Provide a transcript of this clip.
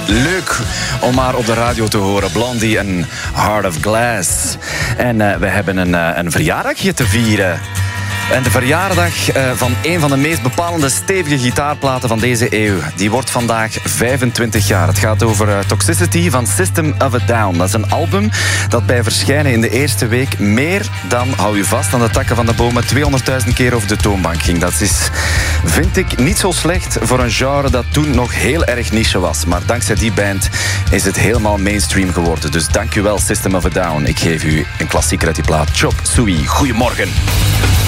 Leuk om maar op de radio te horen. Blondie en Heart of Glass. En we hebben een verjaardagje te vieren. En de verjaardag van een van de meest bepalende stevige gitaarplaten van deze eeuw. Die wordt vandaag 25 jaar. Het gaat over Toxicity van System of a Down. Dat is een album dat bij verschijnen in de eerste week meer dan, hou je vast aan de takken van de bomen, 200.000 keer over de toonbank ging. Dat is, vind ik, niet zo slecht voor een genre dat toen nog heel erg niche was. Maar dankzij die band is het helemaal mainstream geworden. Dus dank u wel, System of a Down. Ik geef u een klassieker uit die plaat. Chop Suey, goedemorgen.